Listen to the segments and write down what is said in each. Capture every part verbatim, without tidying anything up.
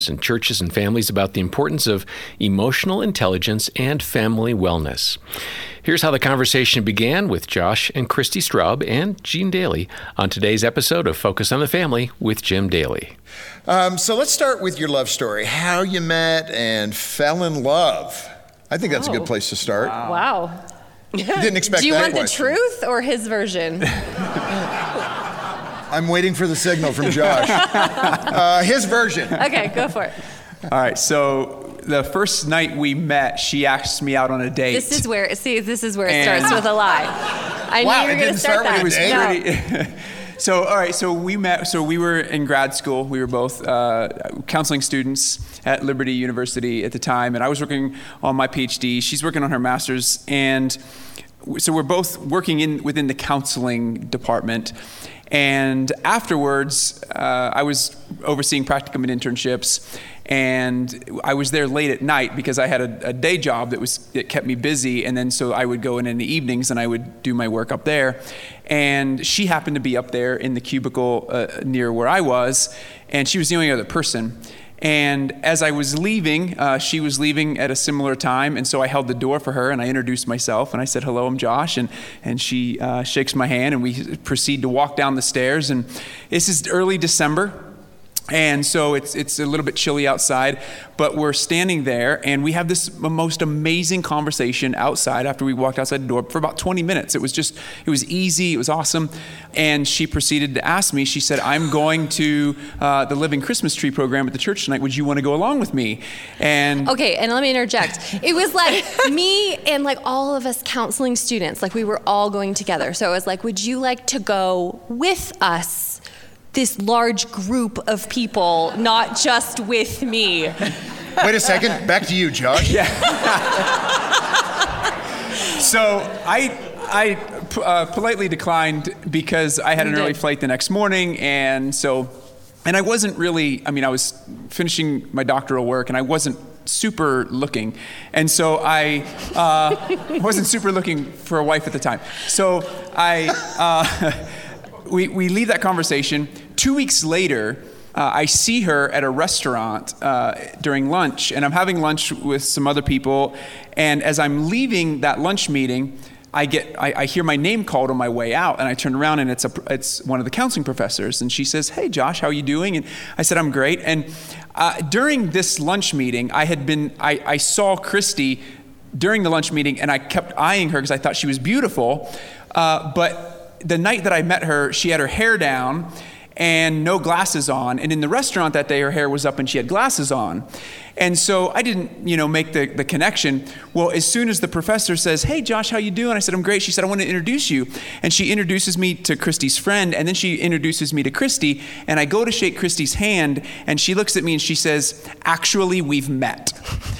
and churches and families about the importance of emotional intelligence and family wellness. Here's how the conversation began with Josh and Christy Straub and Gene Daly on today's episode of Focus on the Family with Jim Daly. Um, so let's start with your love story, how you met and fell in love. I think that's oh. a good place to start. Wow. wow. Didn't expect that Do you that want question. The truth or his version? I'm waiting for the signal from Josh. Uh, his version. Okay, go for it. All right, so the first night we met, she asked me out on a date. This is where, see, this is where it and starts with a lie. I wow, knew you were going to start start that. It was no. pretty, so, all right, so we met, so we were in grad school. We were both uh, counseling students at Liberty University at the time, and I was working on my PhD. She's working on her master's, and so we're both working in within the counseling department. And afterwards, uh, I was overseeing practicum and internships, and I was there late at night because I had a, a day job that was that kept me busy, and then so I would go in in the evenings and I would do my work up there. And she happened to be up there in the cubicle uh, near where I was, and she was the only other person. And as I was leaving, uh, she was leaving at a similar time, and so I held the door for her, and I introduced myself, and I said, hello, I'm Josh, and, and she uh, shakes my hand, and we proceed to walk down the stairs, and this is early December, and so it's it's a little bit chilly outside, but we're standing there, and we have this most amazing conversation outside after we walked outside the door for about twenty minutes. It was just, it was easy, it was awesome, and she proceeded to ask me, she said, I'm going to uh, the Living Christmas Tree program at the church tonight, would you want to go along with me? And okay, and let me interject. It was like me and like all of us counseling students, like we were all going together. So it was like, would you like to go with us? This large group of people, not just with me. Wait a second, back to you, Josh. Yeah. So I I uh, politely declined because I had an early flight the next morning, and so, and I wasn't really, I mean, I was finishing my doctoral work, and I wasn't super looking, and so I uh, wasn't super looking for a wife at the time. So I, uh, we we leave that conversation. Two weeks later, uh, I see her at a restaurant uh, during lunch, and I'm having lunch with some other people, and as I'm leaving that lunch meeting, I get I, I hear my name called on my way out, and I turn around, and it's a it's one of the counseling professors, and she says, hey Josh, how are you doing? And I said, I'm great. And uh, during this lunch meeting, I had been I, I saw Christy during the lunch meeting, and I kept eyeing her because I thought she was beautiful, uh, but the night that I met her, she had her hair down and no glasses on. And in the restaurant that day, her hair was up and she had glasses on. And so I didn't, you know, make the, the connection. Well, as soon as the professor says, hey, Josh, how you doing? I said, I'm great. She said, I want to introduce you. And she introduces me to Christy's friend, and then she introduces me to Christy. And I go to shake Christy's hand, and she looks at me and she says, actually, we've met.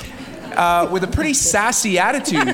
Uh, with a pretty sassy attitude. and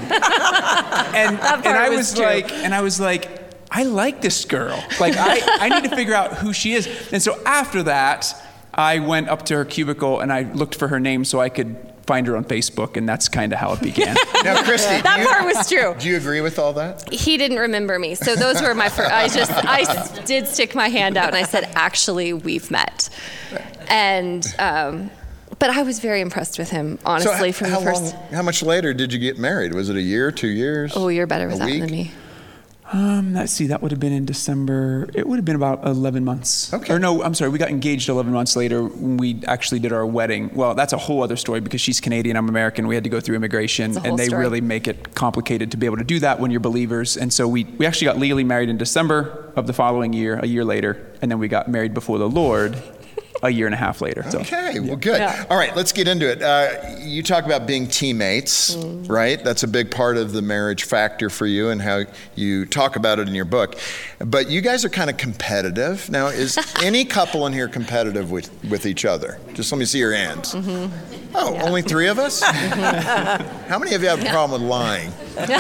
and I was, was like, and I was like, I like this girl. Like, I, I need to figure out who she is. And so after that, I went up to her cubicle and I looked for her name so I could find her on Facebook, and that's kind of how it began. Now, Christy, that you, part was true. Do you agree with all that? He didn't remember me. So those were my first, I just, I did stick my hand out and I said, actually, we've met. And, um, but I was very impressed with him, honestly, so from how the first. Long, how much later did you get married? Was it a year, two years? Oh, you're better with that week? than me. Um, let's see, that would have been in December. It would have been about eleven months. Okay. Or no, I'm sorry, we got engaged eleven months later when we actually did our wedding. Well, that's a whole other story because she's Canadian, I'm American. We had to go through immigration, and they story. really make it complicated to be able to do that when you're believers. And so we, we actually got legally married in December of the following year, a year later, and then we got married before the Lord a year and a half later. So. Okay, well, good. Yeah. All right, let's get into it. Uh, you talk about being teammates, mm. right? That's a big part of the marriage factor for you and how you talk about it in your book. But you guys are kind of competitive. Now, is any couple in here competitive with, with each other? Just let me see your hands. Mm-hmm. Oh, yeah. Only three of us? How many of you have a problem with lying? Okay,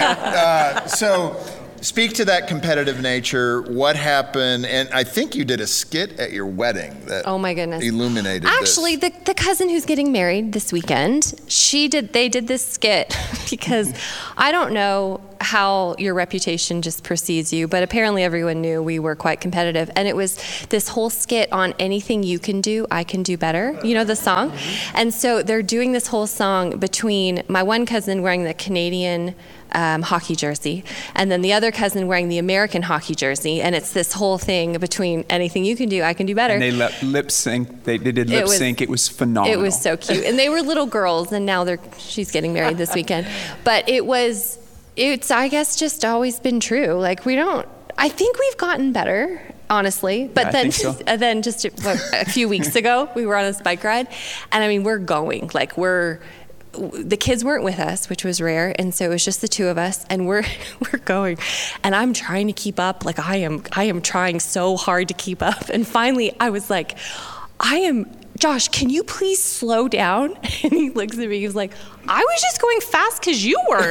uh, so... Speak to that competitive nature. What happened? And I think you did a skit at your wedding that oh my goodness. illuminated Actually, this. the, the cousin who's getting married this weekend, she did. They did this skit because I don't know how your reputation just precedes you, but apparently everyone knew we were quite competitive. And it was this whole skit on anything you can do, I can do better. You know the song? And so they're doing this whole song between my one cousin wearing the Canadian Um, hockey jersey, and then the other cousin wearing the American hockey jersey, and it's this whole thing between anything you can do, I can do better. And they lip, lip sync. They, they did lip it was, sync. It was phenomenal. It was so cute, and they were little girls, and now they're she's getting married this weekend. But it was, it's I guess just always been true. Like we don't. I think we've gotten better. Honestly, but yeah, then, so. and then just a, what, a few weeks ago, we were on this bike ride, and I mean, we're going like we're. The kids weren't with us, which was rare, and so it was just the two of us, and we're we're going, and I'm trying to keep up. Like I am, I am trying so hard to keep up, and finally, I was like, I am. Josh, can you please slow down? And he looks at me. He's like, I was just going fast because you were.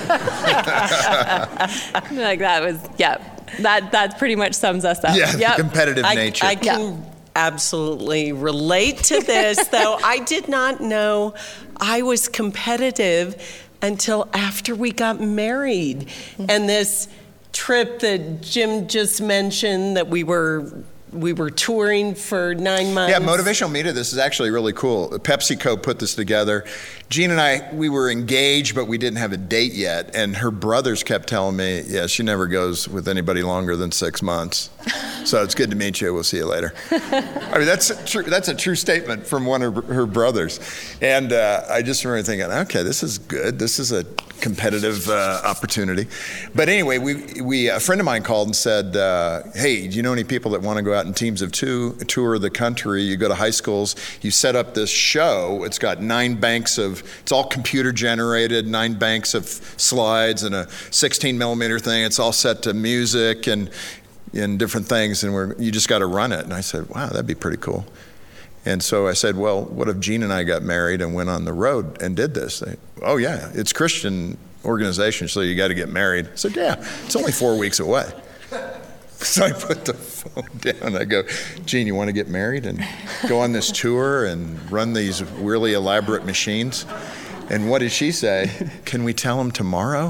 Like that was, yeah. That that pretty much sums us up. Yeah, yep. competitive I, nature. I can Yeah. absolutely relate to this, though I did not know I was competitive until after we got married. And this trip that Jim just mentioned that we were we were touring for nine months. Yeah, Motivational Media, this is actually really cool. PepsiCo put this together. Jean and I, we were engaged, but we didn't have a date yet. And her brothers kept telling me, yeah, she never goes with anybody longer than six months. So it's good to meet you. We'll see you later. I mean, that's a true, that's a true statement from one of her brothers. And uh, I just remember thinking, okay, this is good. This is a competitive uh, opportunity. But anyway, we, we a friend of mine called and said, uh, hey, do you know any people that want to go out in teams of two, tour the country? You go to high schools, you set up this show. It's got nine banks of, it's all computer generated, nine banks of slides and a sixteen millimeter thing. It's all set to music and and different things, and we're, you just got to run it. And I said, wow, that'd be pretty cool. And so I said, well, what if Jean and I got married and went on the road and did this? They, oh yeah, it's Christian organization, so you got to get married. I said, yeah, it's only four weeks away. So I put the phone down. I go, Jean, you want to get married and go on this tour and run these really elaborate machines? And what did she say? Can we tell him tomorrow?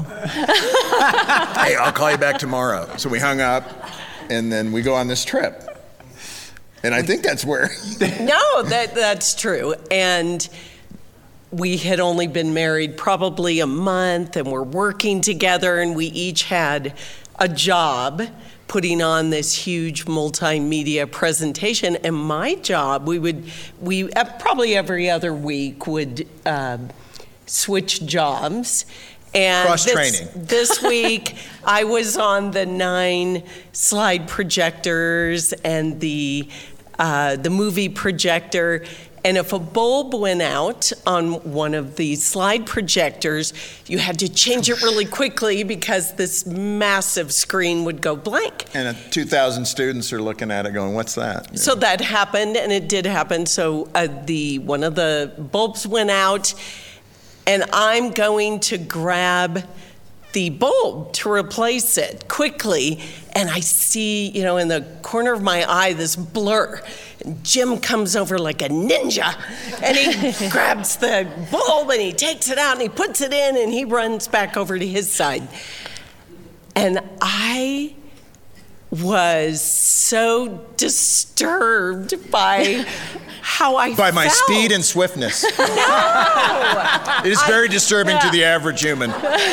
Hey, I'll call you back tomorrow. So we hung up, and then we go on this trip. And I think that's where. No, that that's true. And we had only been married probably a month, and we're working together, and we each had a job putting on this huge multimedia presentation. And my job, we would, we uh, probably every other week would uh, switch jobs. And cross-training. This, this week, I was on the nine slide projectors and the uh, the movie projector. And if a bulb went out on one of the slide projectors, you had to change it really quickly because this massive screen would go blank. And uh, two thousand students are looking at it going, what's that? So that happened, and it did happen. So uh, the one of the bulbs went out, and I'm going to grab the bulb to replace it quickly, and I see, you know, in the corner of my eye, this blur. And Jim comes over like a ninja, and he grabs the bulb, and he takes it out, and he puts it in, and he runs back over to his side. And I was so disturbed by how I By my felt. speed and swiftness. No! It is very disturbing yeah. to the average human.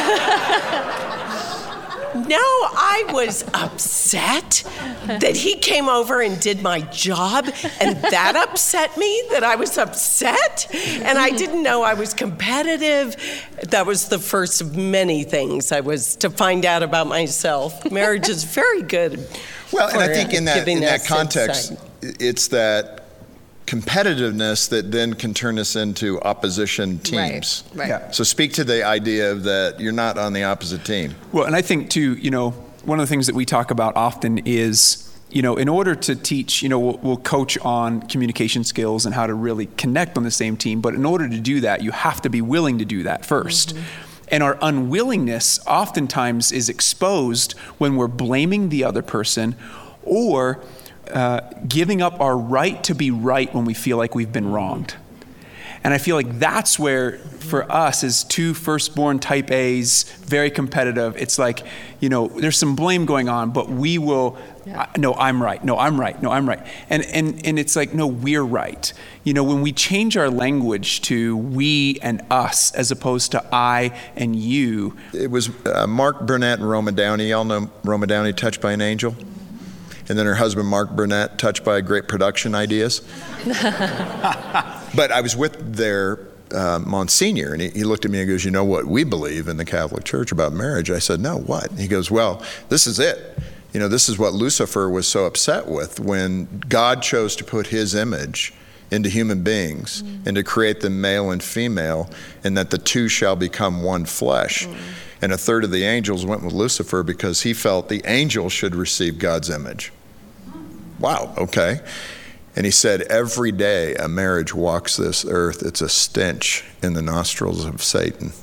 No, I was upset that he came over and did my job, and that upset me, that I was upset, and I didn't know I was competitive. That was the first of many things I was to find out about myself. Marriage is very good. Well, and I for, think in uh, that in giving that us context, insight. it's that competitiveness that then can turn us into opposition teams. Right, right. Yeah. So speak to the idea of that you're not on the opposite team. Well, and I think too, you know, one of the things that we talk about often is, you know, in order to teach, you know, we'll, we'll coach on communication skills and how to really connect on the same team. But in order to do that, you have to be willing to do that first. Mm-hmm. And our unwillingness oftentimes is exposed when we're blaming the other person or uh, giving up our right to be right when we feel like we've been wronged. And I feel like that's where, for us as two firstborn type A's, very competitive, it's like, you know, there's some blame going on, but we will, yeah. uh, no, I'm right, no, I'm right, no, I'm right. And, and, and it's like, no, we're right. You know, when we change our language to we and us as opposed to I and you. It was uh, Mark Burnett and Roma Downey. Y'all know Roma Downey, Touched by an Angel? And then her husband, Mark Burnett, Touched by Great Production Ideas. But I was with their uh, Monsignor, and he, he looked at me and goes, you know what we believe in the Catholic Church about marriage? I said, no, what? And he goes, well, this is it. You know, this is what Lucifer was so upset with when God chose to put his image into human beings mm. and to create them male and female, and that the two shall become one flesh. Mm. And a third of the angels went with Lucifer because he felt the angels should receive God's image. Wow, okay. And he said, every day a marriage walks this earth, it's a stench in the nostrils of Satan.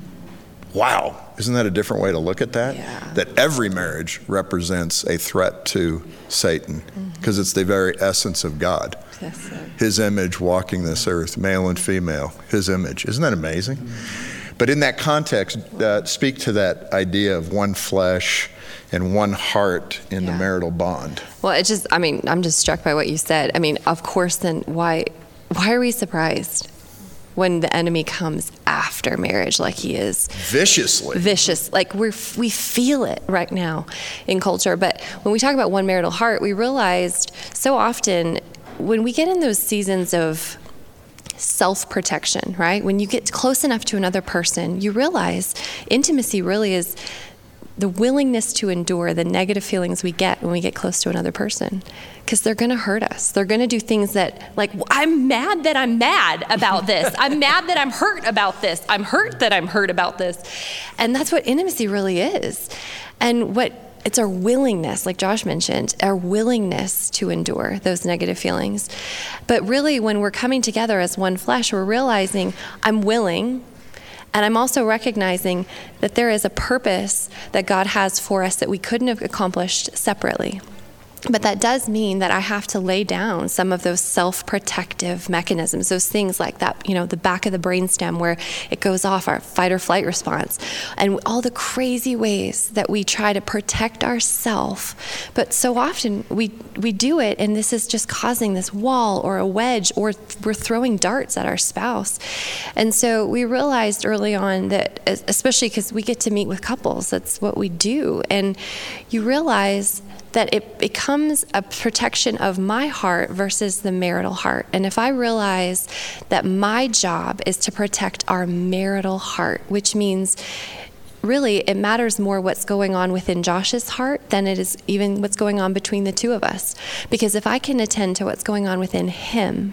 Wow, isn't that a different way to look at that? Yeah. That every marriage represents a threat to Satan, because mm-hmm. it's the very essence of God. Yes, his image walking this earth, male and female, his image. Isn't that amazing? Mm-hmm. But in that context, uh, speak to that idea of one flesh and one heart in yeah. the marital bond. Well, it just, I mean, I'm just struck by what you said. I mean, of course, then why, why are we surprised when the enemy comes after marriage like he is? Viciously. Vicious. Like we're, we feel it right now in culture. But when we talk about one marital heart, we realized so often when we get in those seasons of self-protection, right? When you get close enough to another person, you realize intimacy really is the willingness to endure the negative feelings we get when we get close to another person, because they're going to hurt us. They're going to do things that, like, I'm mad that I'm mad about this. I'm mad that I'm hurt about this. I'm hurt that I'm hurt about this. And that's what intimacy really is. And what it's our willingness, like Josh mentioned, our willingness to endure those negative feelings. But really, when we're coming together as one flesh, we're realizing I'm willing. And I'm also recognizing that there is a purpose that God has for us that we couldn't have accomplished separately. But that does mean that I have to lay down some of those self-protective mechanisms, those things like that, you know, the back of the brainstem where it goes off, our fight or flight response, and all the crazy ways that we try to protect ourselves. But so often we we do it, and this is just causing this wall or a wedge, or we're throwing darts at our spouse. And so we realized early on that, especially because we get to meet with couples, that's what we do, and you realize that it becomes a protection of my heart versus the marital heart. And if I realize that my job is to protect our marital heart, which means really it matters more what's going on within Josh's heart than it is even what's going on between the two of us. Because if I can attend to what's going on within him,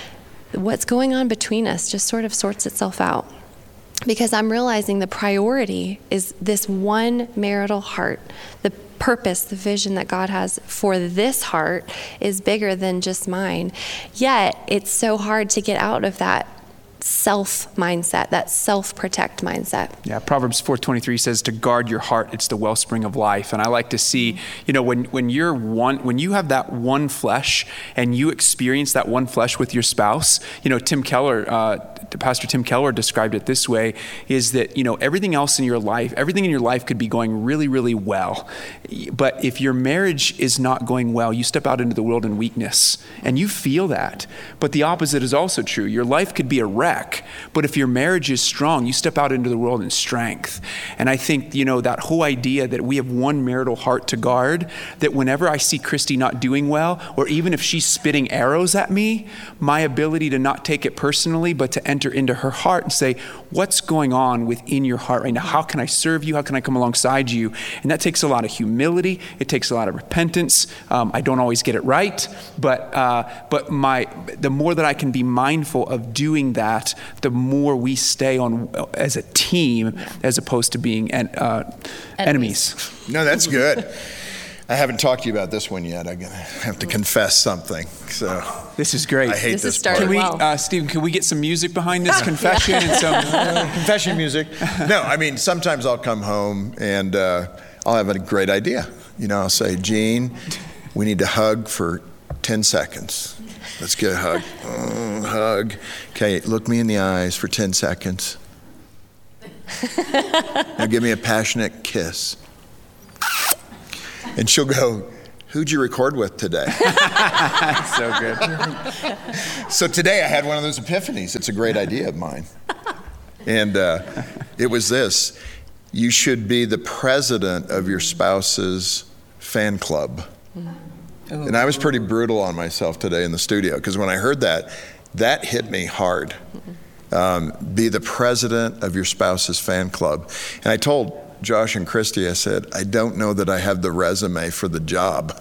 what's going on between us just sort of sorts itself out. Because I'm realizing the priority is this one marital heart. The purpose, the vision that God has for this heart is bigger than just mine. Yet, it's so hard to get out of that self mindset, that self-protect mindset. Yeah, Proverbs four twenty-three says to guard your heart, it's the wellspring of life. And I like to see, you know, when, when you're one, when you have that one flesh and you experience that one flesh with your spouse, you know, Tim Keller, uh, Pastor Tim Keller described it this way, is that, you know, everything else in your life, everything in your life could be going really, really well. But if your marriage is not going well, you step out into the world in weakness and you feel that. But the opposite is also true. Your life could be a wreck, but if your marriage is strong, you step out into the world in strength. And I think, you know, that whole idea that we have one marital heart to guard, that whenever I see Christy not doing well, or even if she's spitting arrows at me, my ability to not take it personally, but to enter into her heart and say, what's going on within your heart right now? How can I serve you? How can I come alongside you? And that takes a lot of humility. It takes a lot of repentance. Um, I don't always get it right, but uh, but my the more that I can be mindful of doing that, the more we stay on as a team, as opposed to being en- uh, enemies. enemies. No, that's good. I haven't talked to you about this one yet. I'm gonna have to confess something. So this is great. I hate this. This, this Can we, well. uh, Stephen? Can we get some music behind this confession and some uh, confession music? No, I mean sometimes I'll come home and uh, I'll have a great idea. You know, I'll say, Gene, we need to hug for ten seconds. Let's get a hug. Mm, hug. Okay, look me in the eyes for ten seconds. Now give me a passionate kiss. And she'll go, who'd you record with today? So good. So today I had one of those epiphanies. It's a great idea of mine. And uh, it was this. You should be the president of your spouse's fan club. And I was pretty brutal on myself today in the studio, because when I heard that, that hit me hard. Um, be the president of your spouse's fan club. And I told Josh and Christy, I said, I don't know that I have the resume for the job.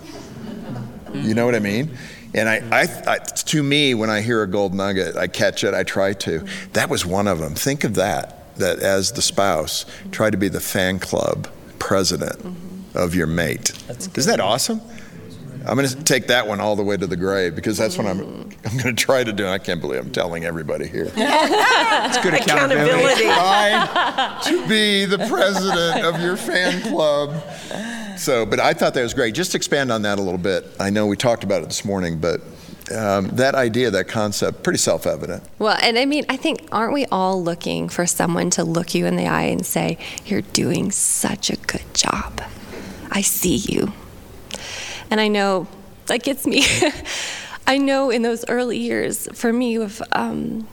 You know what I mean? And I, I, I, to me, when I hear a gold nugget, I catch it, I try to. That was one of them. Think of that, that as the spouse, try to be the fan club president of your mate. Isn't that awesome? I'm going to take that one all the way to the grave, because that's what I'm I'm going to try to do. And I can't believe I'm telling everybody here. It's good accountability. Accountability. Try to be the president of your fan club. So, but I thought that was great. Just expand on that a little bit. I know we talked about it this morning, but um, that idea, that concept, pretty self-evident. Well, and I mean, I think, aren't we all looking for someone to look you in the eye and say, you're doing such a good job. I see you. And I know that gets me. I know in those early years, for me, with um,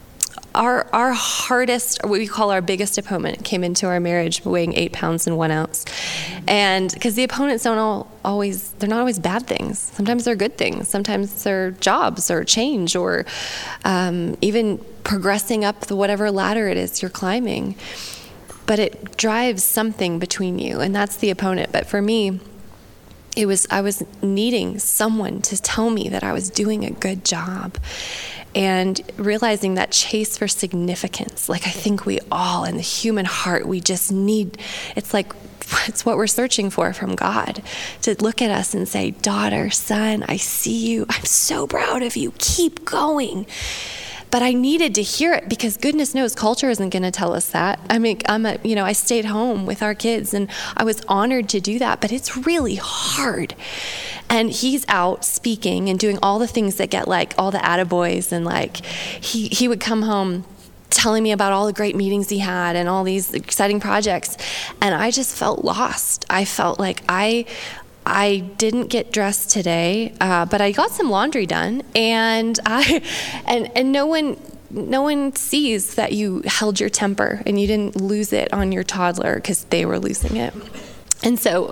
our our hardest, or what we call our biggest opponent, came into our marriage weighing eight pounds and one ounce. And because the opponents don't all always, they're not always bad things. Sometimes they're good things. Sometimes they're jobs or change, or um, even progressing up the whatever ladder it is you're climbing. But it drives something between you, and that's the opponent. But for me, It was, I was needing someone to tell me that I was doing a good job, and realizing that chase for significance. Like, I think we all, in the human heart, we just need, it's like, it's what we're searching for from God, to look at us and say, daughter, son, I see you. I'm so proud of you. Keep going. But I needed to hear it, because goodness knows culture isn't going to tell us that. I mean, I'm a, you know, I stayed home with our kids, and I was honored to do that, but it's really hard. And he's out speaking and doing all the things that get like all the attaboys, and like he, he would come home telling me about all the great meetings he had and all these exciting projects. And I just felt lost. I felt like I, I didn't get dressed today, uh, but I got some laundry done, and I, and and no one, no one sees that you held your temper and you didn't lose it on your toddler because they were losing it. And so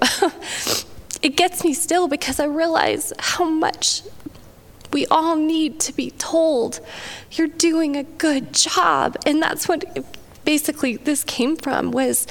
it gets me still, because I realize how much we all need to be told, you're doing a good job. And that's what basically this came from, was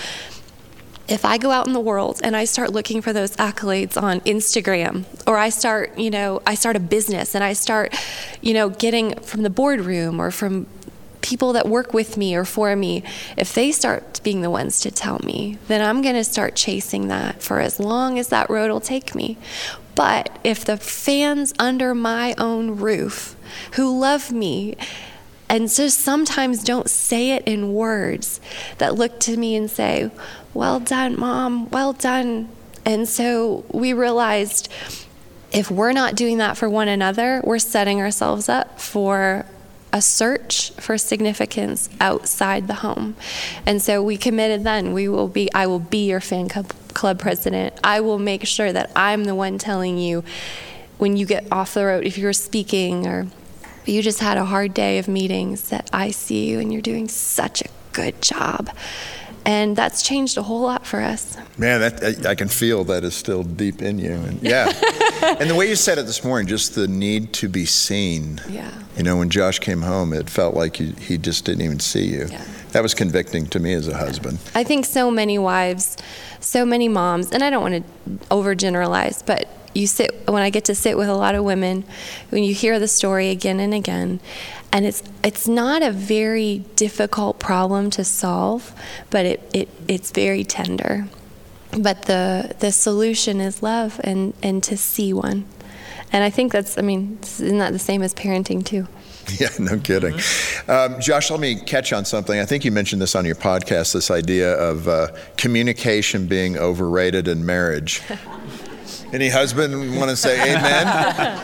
if I go out in the world and I start looking for those accolades on Instagram, or I start, you know, I start a business and I start, you know, getting from the boardroom or from people that work with me or for me, if they start being the ones to tell me, then I'm going to start chasing that for as long as that road will take me. But if the fans under my own roof who love me, and just sometimes don't say it in words, that look to me and say, well done, Mom, well done. And so we realized, if we're not doing that for one another, we're setting ourselves up for a search for significance outside the home. And so we committed then, we will be, I will be your fan club, club president. I will make sure that I'm the one telling you when you get off the road, if you're speaking or you just had a hard day of meetings, that I see you and you're doing such a good job. And that's changed a whole lot for us. Man, that, I, I can feel that is still deep in you. And yeah. And the way you said it this morning, just the need to be seen. Yeah. You know, when Josh came home, it felt like he, he just didn't even see you. Yeah. That was convicting to me as a husband. I think so many wives, so many moms, and I don't want to overgeneralize, but you sit, when I get to sit with a lot of women, when you hear the story again and again, and it's it's not a very difficult problem to solve, but it, it it's very tender. But the the solution is love, and, and to see one. And I think that's, I mean, isn't that the same as parenting too? Yeah, no kidding. Um, Josh, let me catch on something. I think you mentioned this on your podcast, this idea of uh, communication being overrated in marriage. Any husband want to say amen?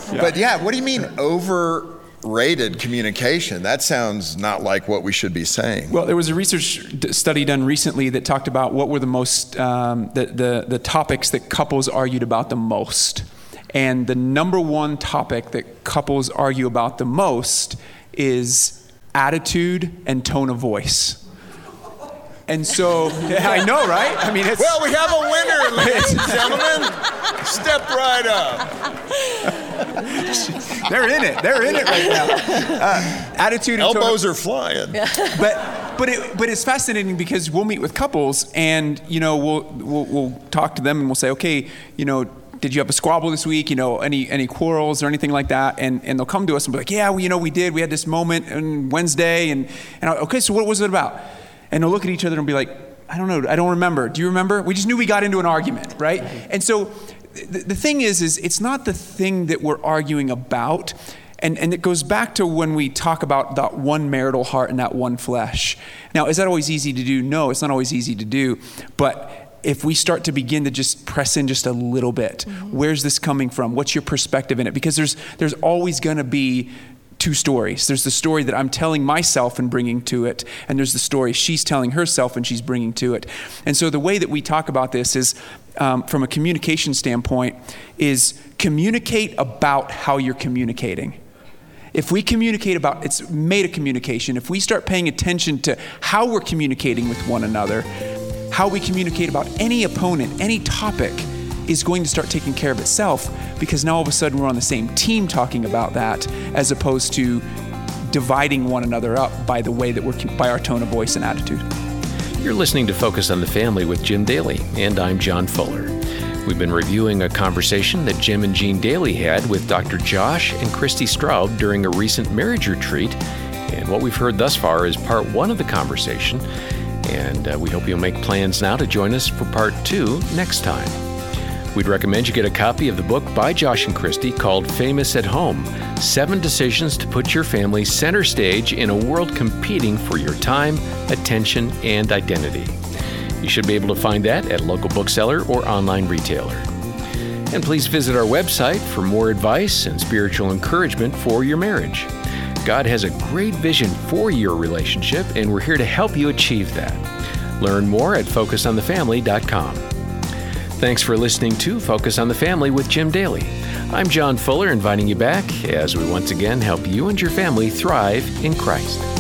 But yeah, what do you mean overrated communication? That sounds not like what we should be saying. Well, there was a research d- study done recently that talked about what were the most, um, the, the, the topics that couples argued about the most. And the number one topic that couples argue about the most is attitude and tone of voice. And so, yeah, I know, right? I mean, it's... Well, we have a winner, ladies and gentlemen. Step right up. They're in it. They're in it right now. Uh, attitude and Elbows tone are flying. But but it but it's fascinating because we'll meet with couples and, you know, we'll we'll, we'll talk to them and we'll say, okay, you know, did you have a squabble this week? You know, any any quarrels or anything like that? And and they'll come to us and be like, yeah, well, you know, we did. We had this moment on Wednesday, and and I, okay, so what was it about? And they'll look at each other and be like, I don't know, I don't remember. Do you remember? We just knew we got into an argument, right? Mm-hmm. And so the, the thing is, is it's not the thing that we're arguing about. And, and it goes back to when we talk about that one marital heart and that one flesh. Now, is that always easy to do? No, it's not always easy to do. But if we start to begin to just press in just a little bit, mm-hmm. where's this coming from? What's your perspective in it? Because there's there's always going to be two stories. There's the story that I'm telling myself and bringing to it, and there's the story she's telling herself and she's bringing to it. And so the way that we talk about this is, um, from a communication standpoint, is communicate about how you're communicating. If we communicate about, it's meta communication, if we start paying attention to how we're communicating with one another, how we communicate about any opponent, any topic, is going to start taking care of itself, because now all of a sudden we're on the same team talking about that, as opposed to dividing one another up by the way that we're, by our tone of voice and attitude. You're listening to Focus on the Family with Jim Daly, and I'm John Fuller. We've been reviewing a conversation that Jim and Jean Daly had with Doctor Josh and Christy Straub during a recent marriage retreat. And what we've heard thus far is part one of the conversation. And uh, we hope you'll make plans now to join us for part two next time. We'd recommend you get a copy of the book by Josh and Christy called Famous at Home, Seven Decisions to Put Your Family Center Stage in a World Competing for Your Time, Attention, and Identity. You should be able to find that at local bookseller or online retailer. And please visit our website for more advice and spiritual encouragement for your marriage. God has a great vision for your relationship, and we're here to help you achieve that. Learn more at focus on the family dot com. Thanks for listening to Focus on the Family with Jim Daly. I'm John Fuller, inviting you back as we once again help you and your family thrive in Christ.